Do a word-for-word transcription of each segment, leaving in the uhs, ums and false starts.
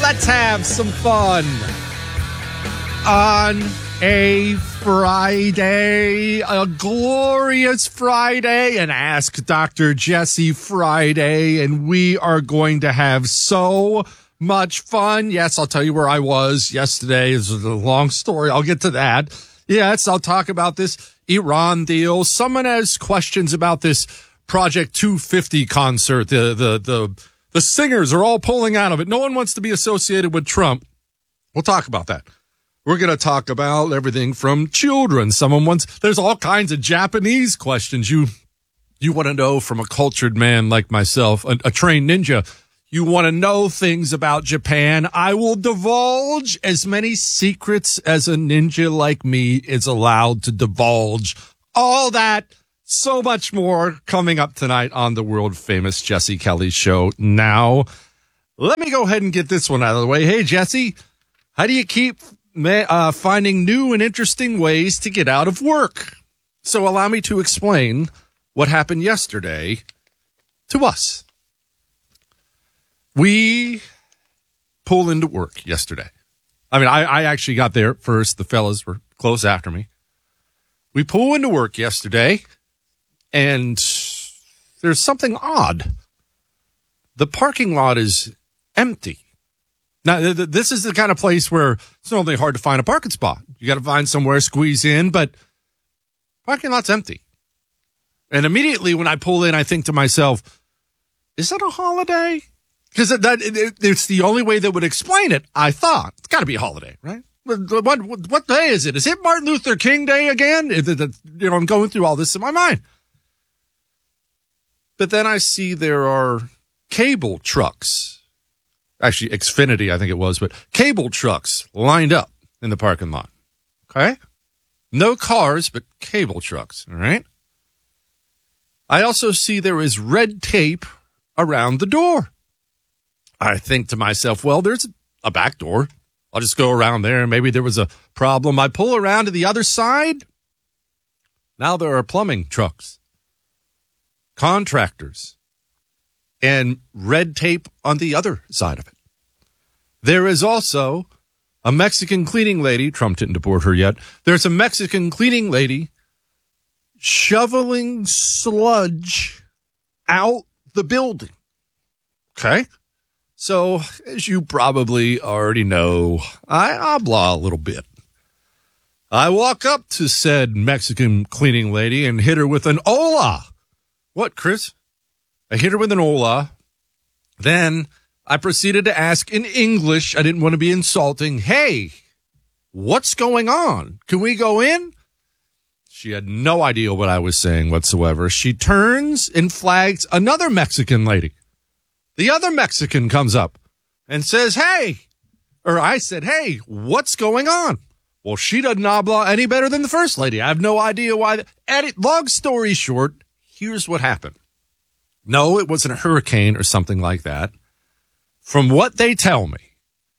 let's have some fun on a Friday, a glorious Friday, and Ask Doctor Jesse Friday, and we are going to have so much fun. Yes, I'll tell you where I was yesterday. It's a long story. I'll get to that. Yes, I'll talk about this Iran deal. Someone has questions about this Project two fifty concert. The, the, the, the singers are all pulling out of it. No one wants to be associated with Trump. We'll talk about that. We're going to talk about everything from children. Someone wants, there's all kinds of Japanese questions you, you want to know from a cultured man like myself, a, a trained ninja. You want to know things about Japan. I will divulge as many secrets as a ninja like me is allowed to divulge. All that, so much more coming up tonight on the world famous Jesse Kelly Show. Now, let me go ahead and get this one out of the way. Hey, Jesse, how do you keep uh, finding new and interesting ways to get out of work? So allow me to explain what happened yesterday to us. We pull into work yesterday. I mean, I, I actually got there first. The fellas were close after me. We pull into work yesterday, and there's something odd. The parking lot is empty. Now, th- th- this is the kind of place where it's not only hard to find a parking spot. You got to find somewhere, squeeze in, but parking lot's empty. And immediately when I pull in, I think to myself, is that a holiday? Because that, that it, it's the only way that would explain it, I thought. It's got to be a holiday, right? What, what what day is it? Is it Martin Luther King Day again? It, it, you know, I'm going through all this in my mind. But then I see there are cable trucks. Actually, Xfinity, I think it was, but cable trucks lined up in the parking lot. Okay? No cars, but cable trucks, all right? I also see there is red tape around the door. I think to myself, well, there's a back door. I'll just go around there. Maybe there was a problem. I pull around to the other side. Now there are plumbing trucks, contractors, and red tape on the other side of it. There is also a Mexican cleaning lady. Trump didn't deport her yet. There's a Mexican cleaning lady shoveling sludge out the building. Okay? So, as you probably already know, I habla a little bit. I walk up to said Mexican cleaning lady and hit her with an hola. What, Chris? I hit her with an hola. Then I proceeded to ask in English, I didn't want to be insulting, hey, what's going on? Can we go in? She had no idea what I was saying whatsoever. She turns and flags another Mexican lady. The other Mexican comes up and says, hey, or I said, hey, what's going on? Well, she doesn't habla any better than the first lady. I have no idea why. Edit, long story short, here's what happened. No, it wasn't a hurricane or something like that. From what they tell me,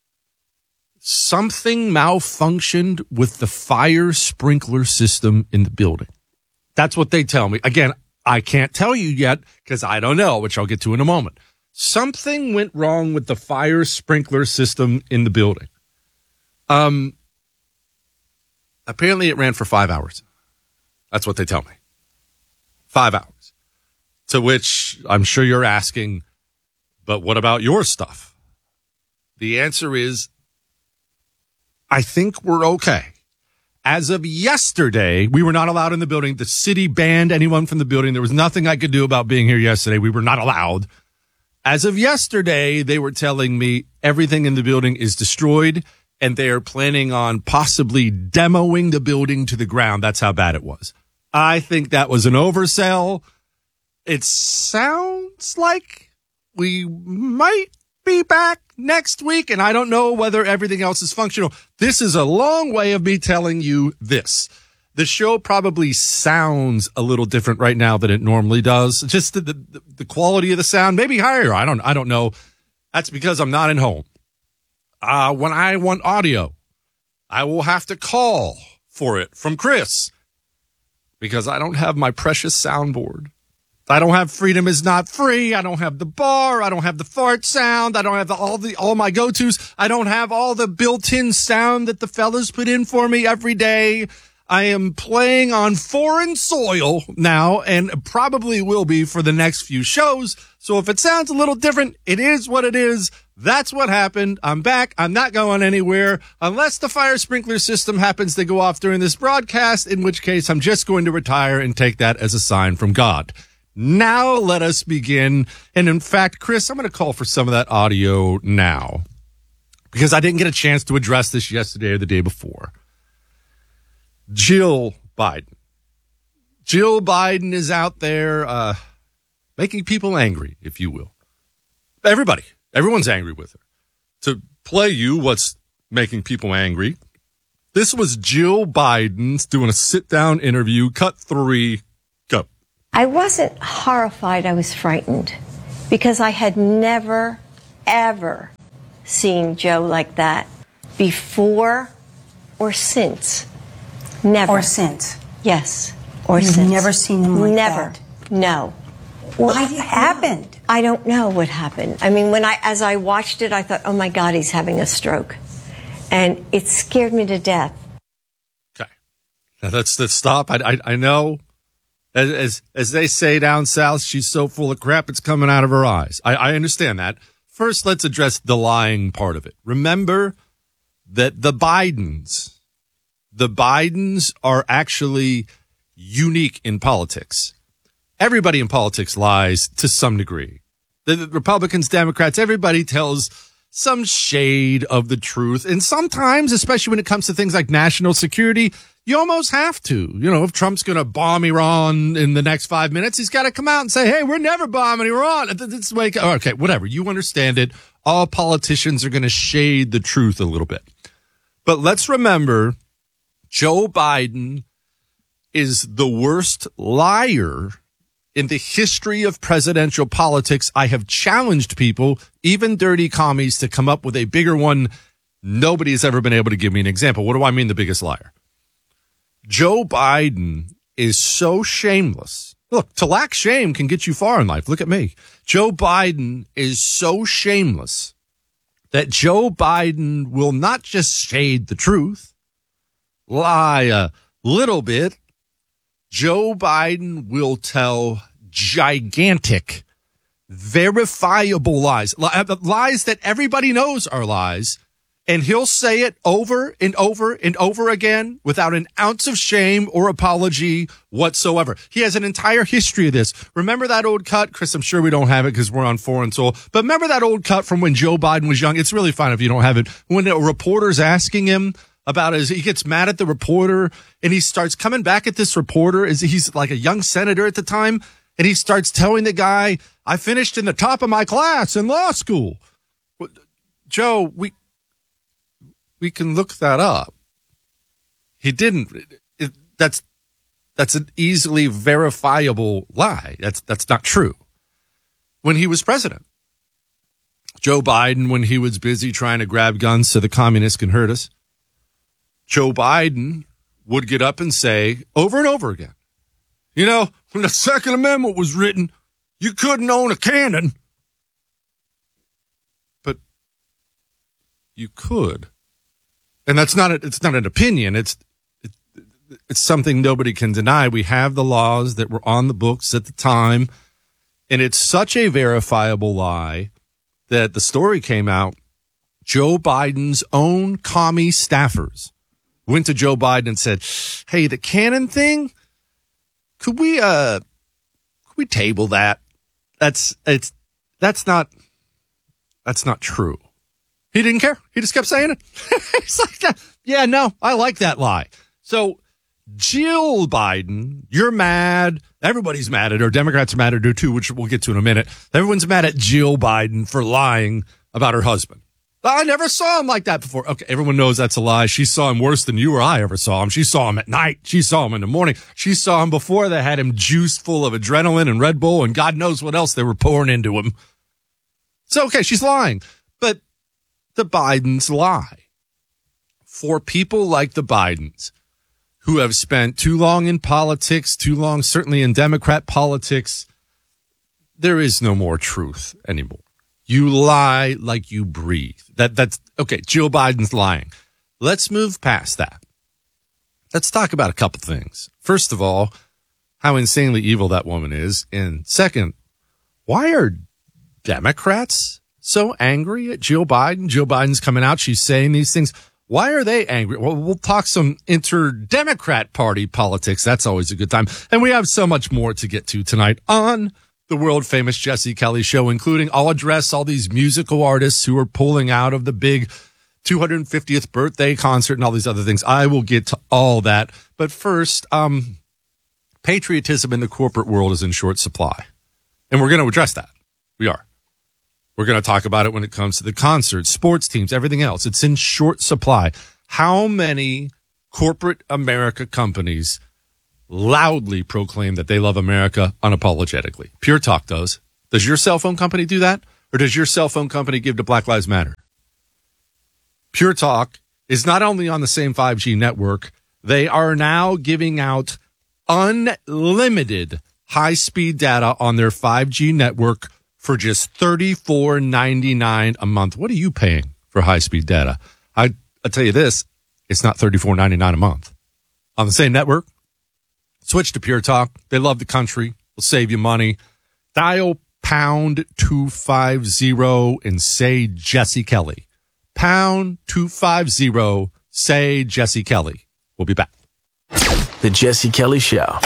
something malfunctioned with the fire sprinkler system in the building. That's what they tell me. Again, I can't tell you yet because I don't know, which I'll get to in a moment. Something went wrong with the fire sprinkler system in the building. Um, apparently it ran for five hours. That's what they tell me. Five hours. To which I'm sure you're asking, but what about your stuff? The answer is, I think we're okay. As of yesterday, we were not allowed in the building. The city banned anyone from the building. There was nothing I could do about being here yesterday. We were not allowed. As of yesterday, they were telling me everything in the building is destroyed, and they are planning on possibly demoing the building to the ground. That's how bad it was. I think that was an oversell. It sounds like we might be back next week, and I don't know whether everything else is functional. This is a long way of me telling you this. The show probably sounds a little different right now than it normally does. Just the, the, the quality of the sound, maybe higher. I don't, I don't know. That's because I'm not at home. Uh, when I want audio, I will have to call for it from Chris because I don't have my precious soundboard. I don't have freedom is not free. I don't have the bar. I don't have the fart sound. I don't have the, all the all my go-tos. I don't have all the built-in sound that the fellas put in for me every day. I am playing on foreign soil now and probably will be for the next few shows. So if it sounds a little different, it is what it is. That's what happened. I'm back. I'm not going anywhere unless the fire sprinkler system happens to go off during this broadcast, in which case I'm just going to retire and take that as a sign from God. Now let us begin. And in fact, Chris, I'm going to call for some of that audio now because I didn't get a chance to address this yesterday or the day before. Jill Biden. Jill Biden is out there uh, making people angry, if you will. Everybody. Everyone's angry with her. To play you what's making people angry, this was Jill Biden's doing a sit-down interview, cut three, go. I wasn't horrified. I was frightened because I had never, ever seen Joe like that before or since. Never. Or since. Yes. Or You've since. never seen him like never. that? No. What happened? I don't know what happened. I mean, when I, as I watched it, I thought, oh my God, he's having a stroke. And it scared me to death. Okay. Now let's, let's stop. I, I, I know. As, as as they say down south, she's so full of crap, it's coming out of her eyes. I, I understand that. First, let's address the lying part of it. Remember that the Bidens, the Bidens are actually unique in politics. Everybody in politics lies to some degree. The, the Republicans, Democrats, everybody tells some shade of the truth. And sometimes, especially when it comes to things like national security, you almost have to. You know, if Trump's going to bomb Iran in the next five minutes, he's got to come out and say, hey, we're never bombing Iran. This way, okay, whatever. You understand it. All politicians are going to shade the truth a little bit. But let's remember, Joe Biden is the worst liar in the history of presidential politics. I have challenged people, even dirty commies, to come up with a bigger one. Nobody has ever been able to give me an example. What do I mean the biggest liar? Joe Biden is so shameless. Look, to lack shame can get you far in life. Look at me. Joe Biden is so shameless that Joe Biden will not just shade the truth, lie a little bit. Joe Biden will tell gigantic, verifiable lies, lies that everybody knows are lies. And he'll say it over and over and over again without an ounce of shame or apology whatsoever. He has an entire history of this. Remember that old cut? Chris, I'm sure we don't have it because we're on foreign soil. But remember that old cut from when Joe Biden was young? It's really fine if you don't have it. When a reporter's asking him about his, he gets mad at the reporter and he starts coming back at this reporter as he's like a young senator at the time. And he starts telling the guy, I finished in the top of my class in law school. Joe, we, We can look that up. He didn't. It, that's that's an easily verifiable lie. That's that's not true. When he was president, Joe Biden, when he was busy trying to grab guns so the communists can hurt us, Joe Biden would get up and say over and over again, you know, when the Second Amendment was written, you couldn't own a cannon, but you could. And that's not, a, it's not an opinion. It's, it, it's something nobody can deny. We have the laws that were on the books at the time. And it's such a verifiable lie that the story came out. Joe Biden's own commie staffers went to Joe Biden and said, hey, the cannon thing, could we, uh, could we table that? That's, it's, that's not, that's not true. He didn't care. He just kept saying it. He's like, yeah, no, I like that lie. So Jill Biden, you're mad. Everybody's mad at her. Democrats are mad at her too, which we'll get to in a minute. Everyone's mad at Jill Biden for lying about her husband. I never saw him like that before. Okay, everyone knows that's a lie. She saw him worse than you or I ever saw him. She saw him at night. She saw him in the morning. She saw him before they had him juiced full of adrenaline and Red Bull and God knows what else they were pouring into him. So, okay, she's lying. But the Bidens lie. For people like the Bidens, who have spent too long in politics, too long certainly in Democrat politics, there is no more truth anymore. You lie like you breathe. That that's okay. Joe Biden's lying. Let's move past that. Let's talk about a couple things. First of all, how insanely evil that woman is. And second, why are Democrats so angry at Joe Biden? Joe Biden's coming out. She's saying these things. Why are they angry? Well, we'll talk some inter-Democrat party politics. That's always a good time. And we have so much more to get to tonight on the world-famous Jesse Kelly Show, including I'll address all these musical artists who are pulling out of the big two hundred fiftieth birthday concert and all these other things. I will get to all that. But first, um, patriotism in the corporate world is in short supply. And we're going to address that. We are. We're going to talk about it when it comes to the concerts, sports teams, everything else. It's in short supply. How many corporate America companies loudly proclaim that they love America unapologetically? Pure Talk does. Does your cell phone company do that? Or does your cell phone company give to Black Lives Matter? Pure Talk is not only on the same five G network, they are now giving out unlimited high-speed data on their five G network for just thirty-four ninety-nine a month. What are you paying for high-speed data? I, I'll tell you this, it's not thirty-four ninety-nine a month. On the same network, switch to Pure Talk. They love the country. Will save you money. Dial pound two five zero and say Jesse Kelly. Pound two five zero, say Jesse Kelly. We'll be back. The Jesse Kelly Show.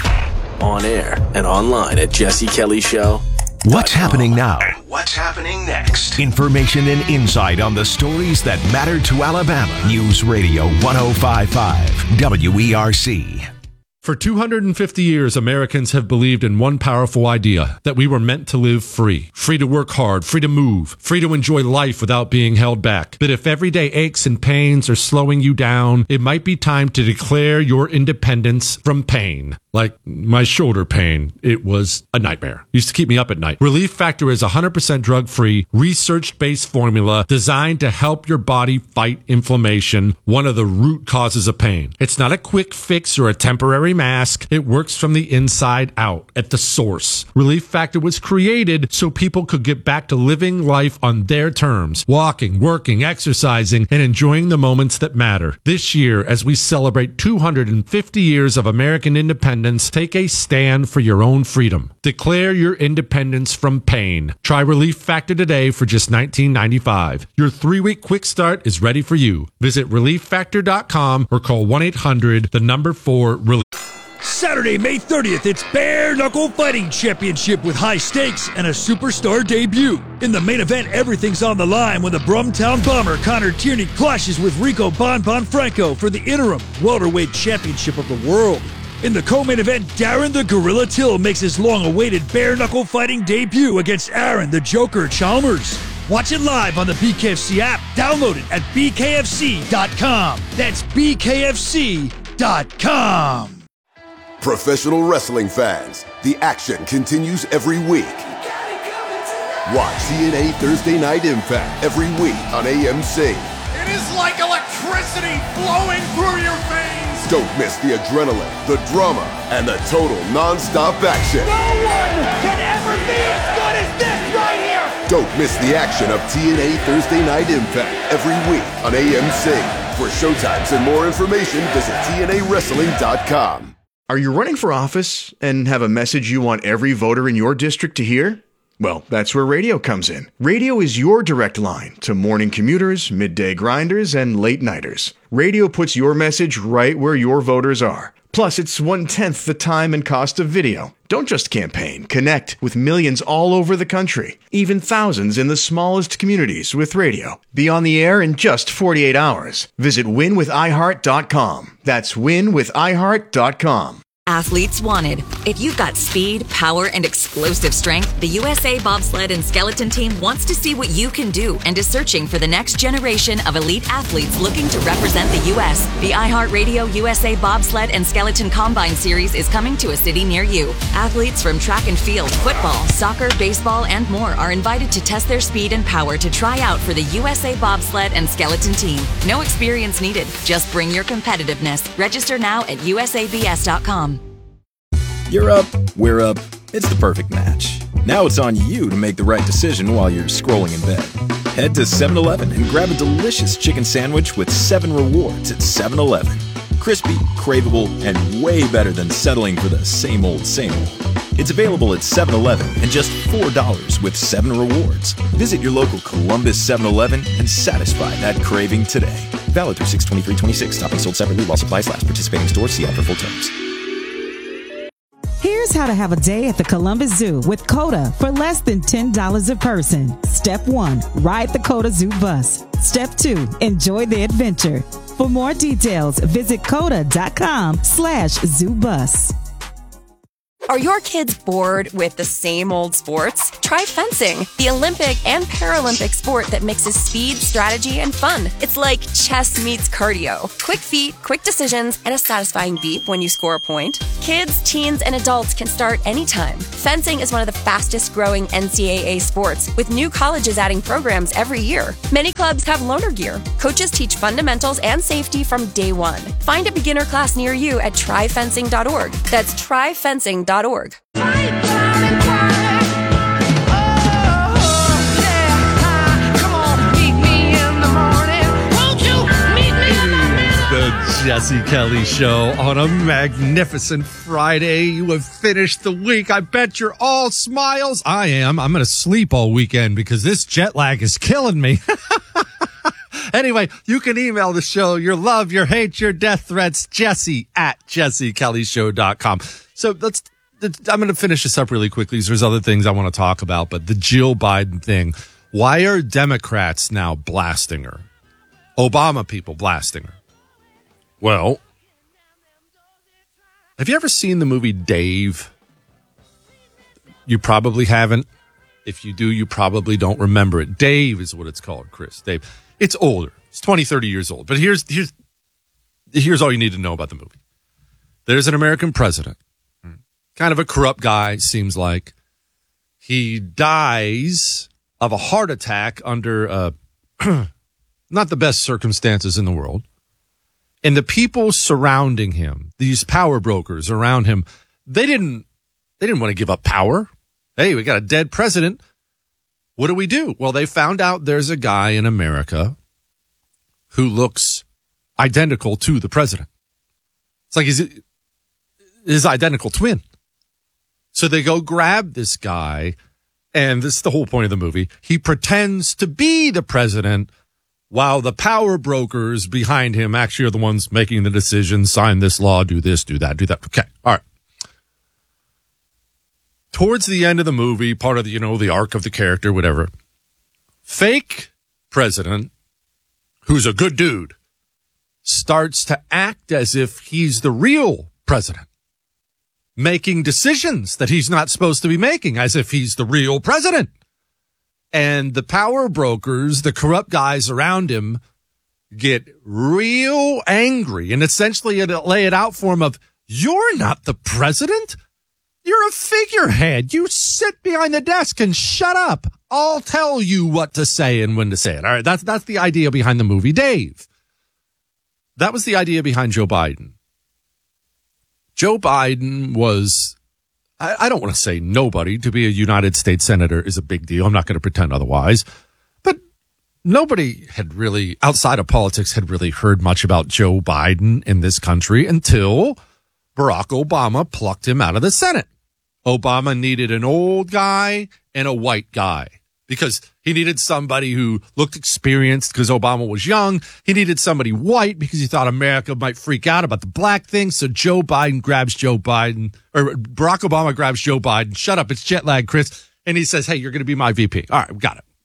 On air and online at jesse kelly show. What's happening now? And what's happening next? Information and insight on the stories that matter to Alabama. News Radio one oh five point five W E R C. For two hundred fifty years, Americans have believed in one powerful idea, that we were meant to live free. Free to work hard, free to move, free to enjoy life without being held back. But if everyday aches and pains are slowing you down, it might be time to declare your independence from pain. Like my shoulder pain, it was a nightmare. Used to keep me up at night. Relief Factor is a one hundred percent drug-free, research-based formula designed to help your body fight inflammation, one of the root causes of pain. It's not a quick fix or a temporary mask. It works from the inside out, at the source. Relief Factor was created so people could get back to living life on their terms, walking, working, exercising, and enjoying the moments that matter. This year, as we celebrate two hundred fifty years of American independence, take a stand for your own freedom. Declare your independence from pain. Try Relief Factor today for just nineteen ninety-five. Your three-week quick start is ready for you. Visit relief factor dot com or call one eight hundred, the number four, relief. Saturday, May thirtieth, it's Bare Knuckle Fighting Championship with high stakes and a superstar debut. In the main event, everything's on the line when the Brumtown Bomber Connor Tierney clashes with Rico Bon Bon Franco for the interim welterweight championship of the world. In the co-main event, Darren the Gorilla Till makes his long-awaited bare knuckle fighting debut against Aaron the Joker Chalmers. Watch it live on the B K F C app. Download it at b k f c dot com. That's b k f c dot com. Professional wrestling fans, the action continues every week. Watch T N A Thursday Night Impact every week on A M C. It is like electricity flowing through your veins. Don't miss the adrenaline, the drama, and the total non-stop action. No one can ever be as good as this right here. Don't miss the action of T N A Thursday Night Impact every week on A M C. For showtimes and more information, visit T N A wrestling dot com. Are you running for office and have a message you want every voter in your district to hear? Well, that's where radio comes in. Radio is your direct line to morning commuters, midday grinders, and late nighters. Radio puts your message right where your voters are. Plus, it's one-tenth the time and cost of video. Don't just campaign. Connect with millions all over the country, even thousands in the smallest communities with radio. Be on the air in just forty-eight hours. Visit win with i heart dot com. That's win with i heart dot com. Athletes wanted. If you've got speed, power, and explosive strength, the U S A Bobsled and Skeleton Team wants to see what you can do and is searching for the next generation of elite athletes looking to represent the U S. The iHeartRadio U S A Bobsled and Skeleton Combine Series is coming to a city near you. Athletes from track and field, football, soccer, baseball, and more are invited to test their speed and power to try out for the U S A Bobsled and Skeleton Team. No experience needed. Just bring your competitiveness. Register now at u s a b s dot com. You're up, we're up. It's the perfect match. Now it's on you to make the right decision while you're scrolling in bed. Head to seven eleven and grab a delicious chicken sandwich with seven rewards at seven eleven. Crispy, craveable, and way better than settling for the same old, same old. It's available at seven eleven and just four dollars with seven rewards. Visit your local Columbus seven eleven and satisfy that craving today. Valid through six twenty-three twenty-six. Topping sold separately while supplies last. Participating stores. See app for full terms. Here's how to have a day at the Columbus Zoo with CODA for less than ten dollars a person. Step one, ride the CODA Zoo bus. Step two, enjoy the adventure. For more details, visit coda.com slash zoo bus. Are your kids bored with the same old sports? Try fencing, the Olympic and Paralympic sport that mixes speed, strategy, and fun. It's like chess meets cardio. Quick feet, quick decisions, and a satisfying beep when you score a point. Kids, teens, and adults can start anytime. Fencing is one of the fastest growing N C double A sports, with new colleges adding programs every year. Many clubs have loaner gear. Coaches teach fundamentals and safety from day one. Find a beginner class near you at try fencing dot org. That's try fencing dot org. The Jesse Kelly Show on a magnificent Friday. You have finished the week. I bet you're all smiles. I am. I'm going to sleep all weekend because this jet lag is killing me. Anyway, you can email the show your love, your hate, your death threats, Jesse at jesse kelly show dot com. So let's, I'm going to finish this up really quickly. There's other things I want to talk about, but the Jill Biden thing. Why are Democrats now blasting her? Obama people blasting her. Well, have you ever seen the movie Dave? You probably haven't. If you do, you probably don't remember it. Dave is what it's called, Chris. Dave. It's older. It's twenty, thirty years old. But here's here's here's all you need to know about the movie. There's an American president. Kind of a corrupt guy, seems like. He dies of a heart attack under uh, not the best circumstances in the world. And the people surrounding him, these power brokers around him, they didn't they didn't want to give up power. Hey, we got a dead president. What do we do? Well, they found out there's a guy in America who looks identical to the president. It's like he's his identical twin. So they go grab this guy, and this is the whole point of the movie. He pretends to be the president while the power brokers behind him actually are the ones making the decision, sign this law, do this, do that, do that. Okay, all right. Towards the end of the movie, part of the, you know, the arc of the character, whatever, fake president, who's a good dude, starts to act as if he's the real president, making decisions that he's not supposed to be making, as if he's the real president. And the power brokers, the corrupt guys around him, get real angry and essentially lay it out for him of, you're not the president. You're a figurehead. You sit behind the desk and shut up. I'll tell you what to say and when to say it. All right, that's that's the idea behind the movie Dave. That was the idea behind Joe Biden. Joe Biden was, I, I don't want to say nobody. To be a United States senator is a big deal. I'm not going to pretend otherwise. But nobody had really, outside of politics, had really heard much about Joe Biden in this country until Barack Obama plucked him out of the Senate. Obama needed an old guy and a white guy because he needed somebody who looked experienced because Obama was young. He needed somebody white because he thought America might freak out about the black thing. So Joe Biden grabs Joe Biden, or Barack Obama grabs Joe Biden. Shut up. It's jet lag, Chris. And he says, hey, you're going to be my V P. All right, we got it.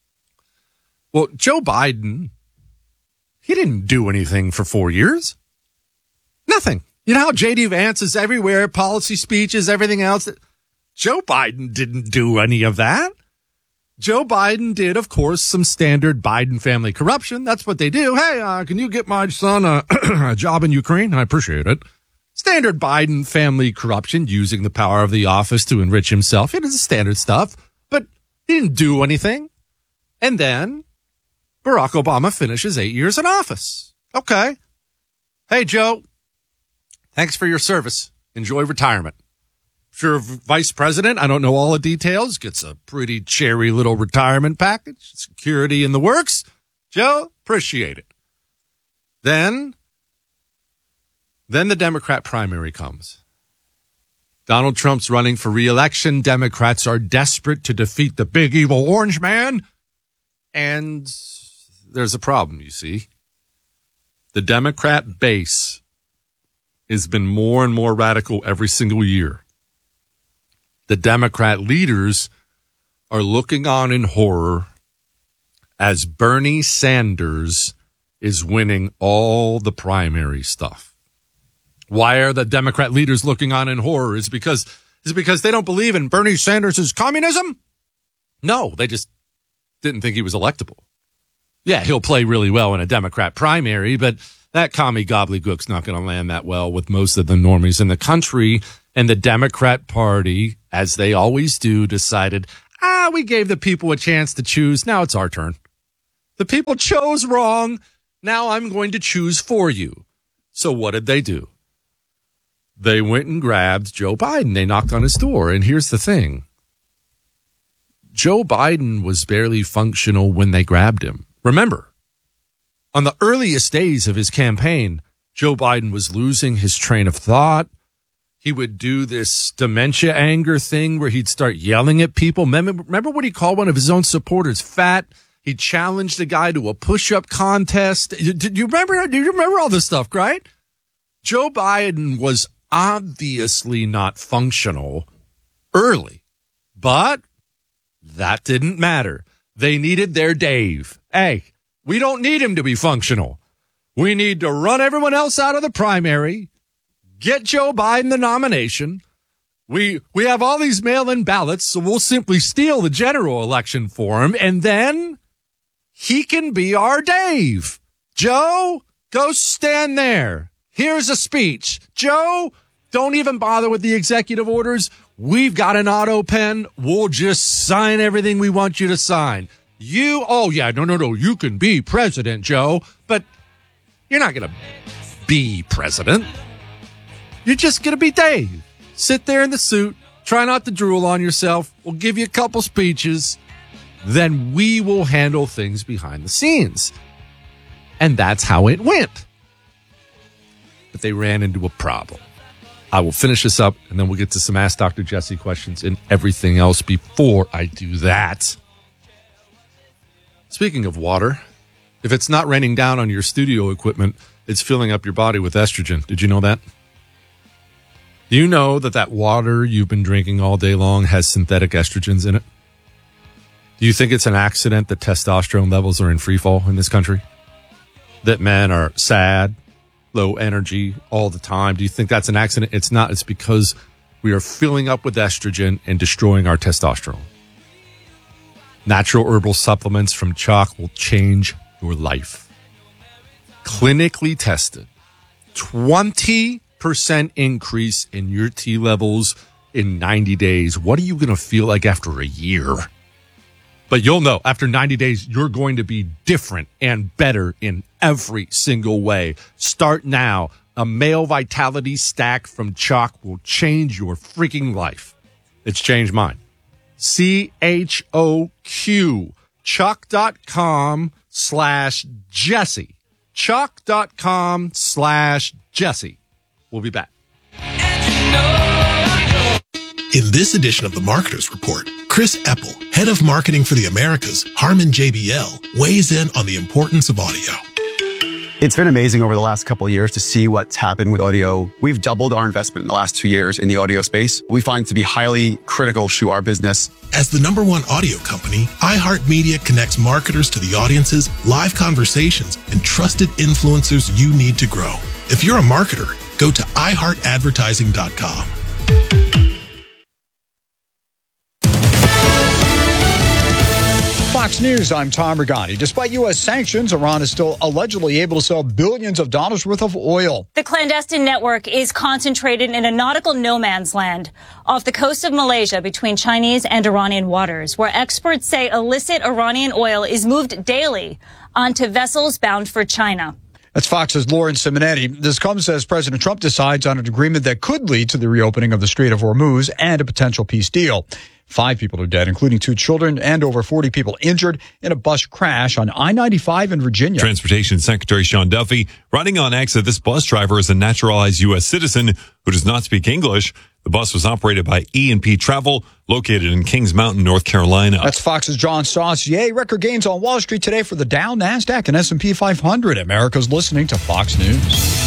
Well, Joe Biden, he didn't do anything for four years. Nothing. You know how J D Vance is everywhere, policy speeches, everything else? Joe Biden didn't do any of that. Joe Biden did, of course, some standard Biden family corruption. That's what they do. Hey, uh, can you get my son a, a job in Ukraine? I appreciate it. Standard Biden family corruption, using the power of the office to enrich himself. It is standard stuff, but he didn't do anything. And then Barack Obama finishes eight years in office. Okay. Hey, Joe. Thanks for your service. Enjoy retirement. Sure, vice president, I don't know all the details, gets a pretty cherry little retirement package, security in the works. Joe, appreciate it. Then, then the Democrat primary comes. Donald Trump's running for re-election. Democrats are desperate to defeat the big evil orange man. And there's a problem, you see. The Democrat base has been more and more radical every single year. The Democrat leaders are looking on in horror as Bernie Sanders is winning all the primary stuff. Why are the Democrat leaders looking on in horror? Is it because, is it because they don't believe in Bernie Sanders' communism? No, they just didn't think he was electable. Yeah, he'll play really well in a Democrat primary, but that commie gobbledygook's not going to land that well with most of the normies in the country. And the Democrat Party, as they always do, decided, ah, we gave the people a chance to choose. Now it's our turn. The people chose wrong. Now I'm going to choose for you. So what did they do? They went and grabbed Joe Biden. They knocked on his door. And here's the thing. Joe Biden was barely functional when they grabbed him. Remember, on the earliest days of his campaign, Joe Biden was losing his train of thought. He would do this dementia anger thing where he'd start yelling at people. Remember, remember what he called one of his own supporters fat? He challenged a guy to a push-up contest. Do you remember? Do you remember all this stuff, right? Joe Biden was obviously not functional early, but that didn't matter. They needed their Dave. Hey, we don't need him to be functional. We need to run everyone else out of the primary, get Joe Biden the nomination. We we have all these mail-in ballots, so we'll simply steal the general election for him, and then he can be our Dave. Joe, go stand there. Here's a speech. Joe, don't even bother with the executive orders. We've got an auto pen. We'll just sign everything we want you to sign. You, oh yeah, no, no, no, you can be president, Joe, but you're not going to be president. You're just going to be Dave. Sit there in the suit. Try not to drool on yourself. We'll give you a couple speeches. Then we will handle things behind the scenes. And that's how it went. But they ran into a problem. I will finish this up, and then we'll get to some Ask Doctor Jesse questions and everything else before I do that. Speaking of water, if it's not raining down on your studio equipment, it's filling up your body with estrogen. Did you know that? Do you know that that water you've been drinking all day long has synthetic estrogens in it? Do you think it's an accident that testosterone levels are in free fall in this country? That men are sad, low energy all the time? Do you think that's an accident? It's not. It's because we are filling up with estrogen and destroying our testosterone. Natural herbal supplements from Choq will change your life. Clinically tested. twenty percent increase in your T levels in ninety days. What are you going to feel like after a year? But you'll know after ninety days, you're going to be different and better in every single way. Start now. A male vitality stack from Choq will change your freaking life. It's changed mine. C H O Q. Choq.com slash Jesse. Choq.com slash Jesse. We'll be back. In this edition of the Marketer's Report, Chris Epple, head of marketing for the Americas, Harman J B L, weighs in on the importance of audio. It's been amazing over the last couple of years to see what's happened with audio. We've doubled our investment in the last two years in the audio space. We find it to be highly critical to our business. As the number one audio company, iHeartMedia connects marketers to the audiences, live conversations, and trusted influencers you need to grow. If you're a marketer, go to i heart advertising dot com. Fox News, I'm Tom Regani. Despite U S sanctions, Iran is still allegedly able to sell billions of dollars worth of oil. The clandestine network is concentrated in a nautical no man's land off the coast of Malaysia between Chinese and Iranian waters, where experts say illicit Iranian oil is moved daily onto vessels bound for China. That's Fox's Lauren Simonetti. This comes as President Trump decides on an agreement that could lead to the reopening of the Strait of Hormuz and a potential peace deal. Five people are dead, including two children, and over forty people injured in a bus crash on I ninety-five in Virginia. Transportation Secretary Sean Duffy writing on X that this bus driver is a naturalized U S citizen who does not speak English. The bus was operated by E and P Travel, located in Kings Mountain, North Carolina. That's Fox's John Saucier. Record gains on Wall Street today for the Dow, NASDAQ, and S and P five hundred. America's listening to Fox News.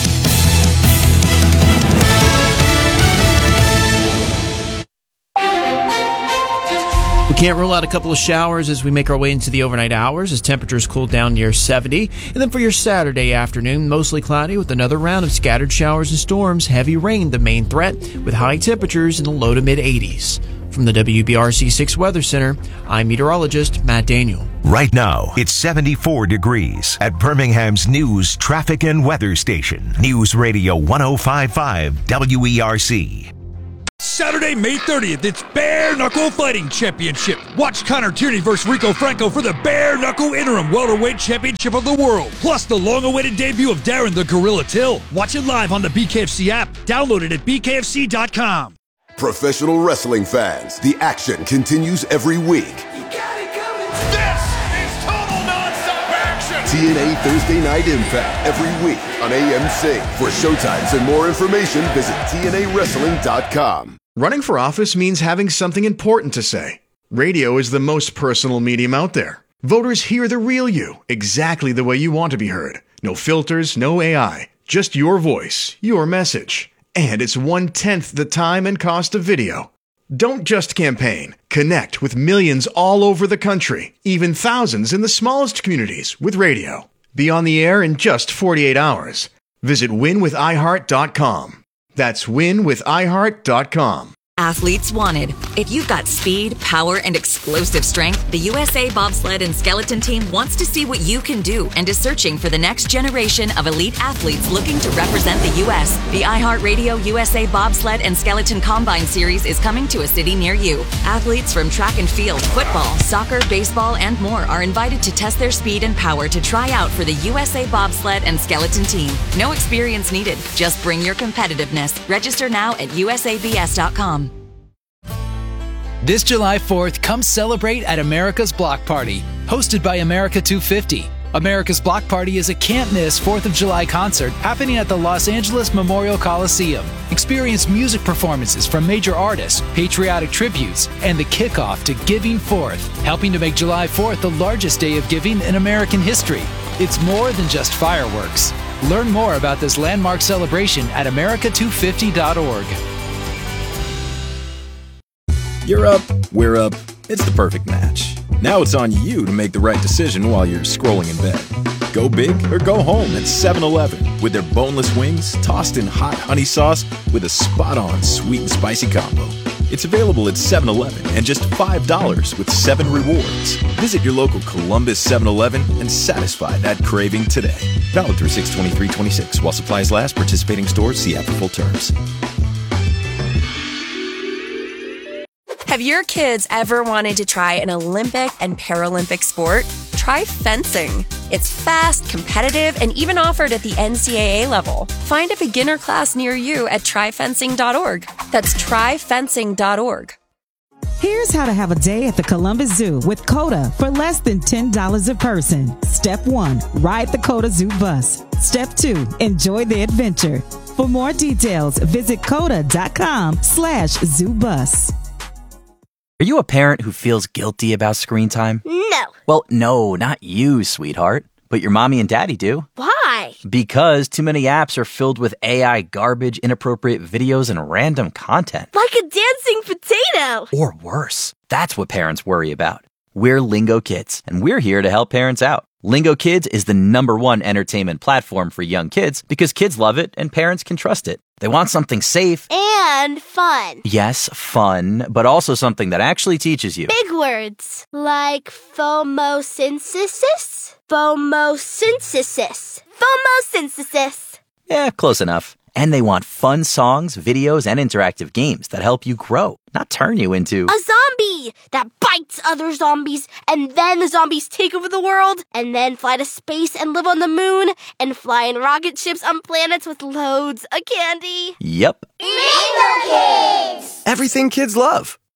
We can't rule out a couple of showers as we make our way into the overnight hours as temperatures cool down near seventy. And then for your Saturday afternoon, mostly cloudy with another round of scattered showers and storms. Heavy rain the main threat with high temperatures in the low to mid eighties. From the W B R C six Weather Center, I'm meteorologist Matt Daniel. Right now, it's seventy-four degrees at Birmingham's news, traffic, and weather station. News Radio one oh five point five W E R C. Saturday, May thirtieth, it's Bare Knuckle Fighting Championship. Watch Connor Tierney versus Rico Franco for the Bare Knuckle Interim Welterweight Championship of the World. Plus the long-awaited debut of Darren the Gorilla Till. Watch it live on the B K F C app. Download it at B K F C dot com. Professional wrestling fans, the action continues every week. This is total non-stop action. T N A Thursday Night Impact every week on A M C. For showtimes and more information, visit T N A wrestling dot com. Running for office means having something important to say. Radio is the most personal medium out there. Voters hear the real you, exactly the way you want to be heard. No filters, no A I, just your voice, your message. And it's one-tenth the time and cost of video. Don't just campaign. Connect with millions all over the country, even thousands in the smallest communities with radio. Be on the air in just forty-eight hours. Visit win with i heart dot com. That's win with i heart dot com. Athletes wanted. If you've got speed, power, and explosive strength, the U S A Bobsled and Skeleton Team wants to see what you can do and is searching for the next generation of elite athletes looking to represent the U S. The iHeartRadio U S A Bobsled and Skeleton Combine Series is coming to a city near you. Athletes from track and field, football, soccer, baseball, and more are invited to test their speed and power to try out for the U S A Bobsled and Skeleton Team. No experience needed. Just bring your competitiveness. Register now at U S A B S dot com. This July fourth, come celebrate at America's Block Party, hosted by America two fifty. America's Block Party is a can't-miss fourth of July concert happening at the Los Angeles Memorial Coliseum. Experience music performances from major artists, patriotic tributes, and the kickoff to Giving Fourth, helping to make July fourth the largest day of giving in American history. It's more than just fireworks. Learn more about this landmark celebration at America two fifty dot org. You're up, we're up, it's the perfect match. Now it's on you to make the right decision while you're scrolling in bed. Go big or go home at seven eleven with their boneless wings tossed in hot honey sauce with a spot-on sweet and spicy combo. It's available at seven eleven and just five dollars with seven rewards. Visit your local Columbus seven eleven and satisfy that craving today. Valid through six twenty-three twenty-six while supplies last. Participating stores, see app for full terms. Have your kids ever wanted to try an Olympic and Paralympic sport? Try fencing. It's fast, competitive, and even offered at the N C double A level. Find a beginner class near you at try fencing dot org. That's try fencing dot org. Here's how to have a day at the Columbus Zoo with COTA for less than ten dollars a person. Step one, ride the COTA Zoo bus. Step two, enjoy the adventure. For more details, visit COTA dot com slash zoo bus. Are you a parent who feels guilty about screen time? No. Well, no, not you, sweetheart. But your mommy and daddy do. Why? Because too many apps are filled with A I garbage, inappropriate videos, and random content. Like a dancing potato. Or worse. That's what parents worry about. We're Lingo Kids, and we're here to help parents out. Lingo Kids is the number one entertainment platform for young kids because kids love it and parents can trust it. They want something safe. And fun. Yes, fun, but also something that actually teaches you. Big words like phomosynthesis. Phomosynthesis. Phomosynthesis. Yeah, close enough. And they want fun songs, videos, and interactive games that help you grow, not turn you into a zombie that bites other zombies, and then the zombies take over the world, and then fly to space and live on the moon, and fly in rocket ships on planets with loads of candy. Yep. Mango Kids! Everything kids love.